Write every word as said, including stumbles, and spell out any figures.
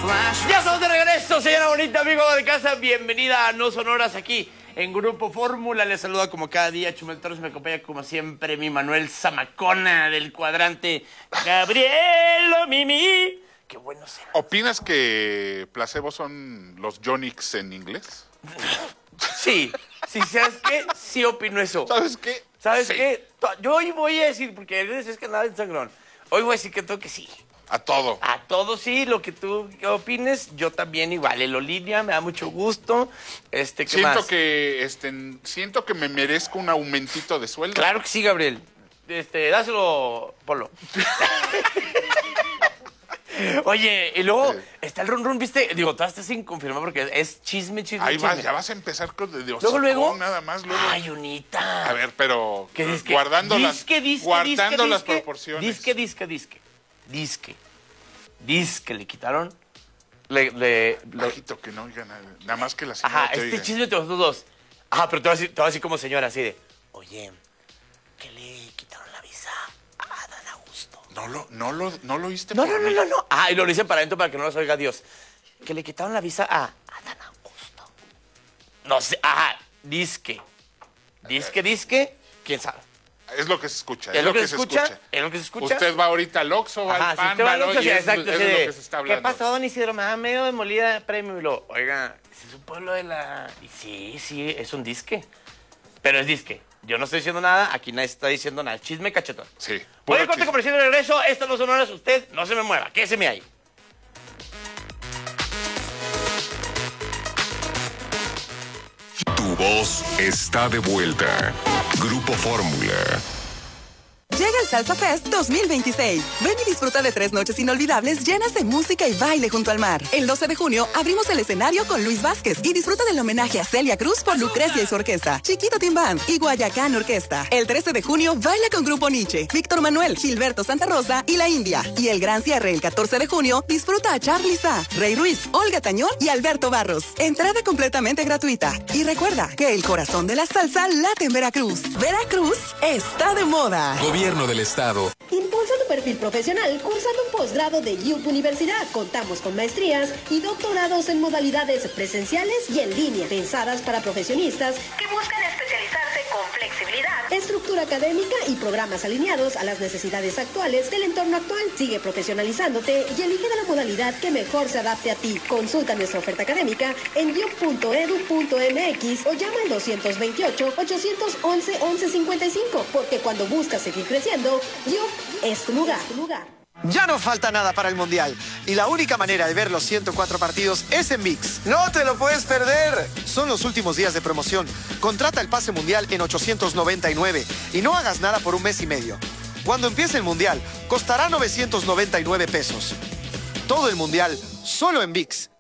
Ya estamos de regreso, señora bonita, amigo de casa. Bienvenida a No Sonoras aquí en Grupo Fórmula. Les saluda como cada día Chumel Torres. Me acompaña como siempre mi Manuel Zamacona del cuadrante. Gabrielo Mimi. Qué bueno será. ¿Opinas que placebo son los Yonix en inglés? Sí, sí, ¿sabes qué? Sí opino eso. ¿Sabes qué? ¿Sabes Sí. qué? Yo hoy voy a decir, porque a veces es que nada de sangrón. Hoy voy a decir que todo que sí. A todo. A todos sí, lo que tú opines, yo también igual. El Olivia, me da mucho gusto. Este, ¿qué Siento más? que este, siento que me merezco un aumentito de sueldo. Claro que sí, Gabriel. Este, dáselo, Polo. Oye, y luego Sí. está el run run, ¿viste? Digo, todavía está sin confirmar porque es chisme, chisme, Ahí chisme. vas, ya vas a empezar con de Luego, hocicón, luego. nada más luego. Ay, Unita. A ver, pero ¿Qué disque? guardando las Disque, disque, guardando disque, las disque, proporciones. Disque, disque, disque. Disque. Disque le quitaron. Le, le, lo- Bajito, que no oiga nada. Nada más que la señora Ajá, te este oiga. chisme de los dos. Ajá, pero te voy a decir, te voy a decir como señora, así de, oye, ¿qué le quitaron la visa a Adán Augusto? No lo, no lo, no lo oíste No, por no, no, mí. no, no. Ah, y lo dicen para adentro para que no los oiga Dios. Que le quitaron la visa a Adán Augusto. No sé, ajá, disque. Disque, disque, quién sabe. Es lo que se escucha. Es lo que se escucha, es lo que se escucha. Usted va ahorita al Oxxo, va Ajá, al si Panda, usted va al ¿no? Oxxo, Y sí, es, exacto, es así de de, lo que se está ¿qué hablando. pasó, don Isidro? Me da medio demolida de premio. Y lo, oiga, ese es un pueblo de la... Y sí, sí, es un disque. Pero es disque. Yo no estoy diciendo nada, aquí nadie está diciendo nada. Chisme cachetón. Sí. Voy puro a corte chisme. comercial de regreso. Estas no son horas. Usted no se me mueva. Quédese ahí. Tu voz está de vuelta. Grupo Fórmula. Llega el Salsa Fest dos mil veintiséis. Ven y disfruta de tres noches inolvidables llenas de música y baile junto al mar. El doce de junio abrimos el escenario con Luis Vázquez y disfruta del homenaje a Celia Cruz por Lucrecia y su orquesta, Chiquito Team Band y Guayacán Orquesta. El trece de junio baila con Grupo Nietzsche, Víctor Manuel, Gilberto Santa Rosa y La India. Y el gran cierre el catorce de junio disfruta a Charly Sa, Rey Ruiz, Olga Tañón y Alberto Barros. Entrada completamente gratuita. Y recuerda que el corazón de la salsa late en Veracruz. Veracruz está de moda. Gobierno del Estado. Impulsa tu perfil profesional cursando un posgrado de U P Universidad. Contamos con maestrías y doctorados en modalidades presenciales y en línea, pensadas para profesionistas que buscan especializarse con flexibilidad, estructura académica y programas alineados a las necesidades actuales del entorno actual. Sigue profesionalizándote y elige de la modalidad que mejor se adapte a ti. Consulta nuestra oferta académica en u p punto e d u punto m x o llama al dos veintiocho, ochocientos once, once cincuenta y cinco, porque cuando buscas seguir creciendo, U P es tu lugar. Tu lugar. Ya no falta nada para el Mundial y la única manera de ver los ciento cuatro partidos es en ViX. ¡No te lo puedes perder! Son los últimos días de promoción. Contrata el pase Mundial en ochocientos noventa y nueve y no hagas nada por un mes y medio. Cuando empiece el Mundial, costará novecientos noventa y nueve pesos. Todo el Mundial, solo en ViX.